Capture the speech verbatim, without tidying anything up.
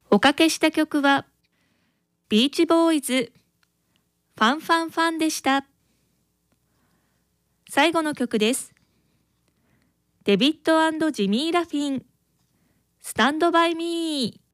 おかけした曲はビーチボーイズファンファンファンでした。最後の曲です。デビッド&ジミー・ラフィンスタンドバイミー。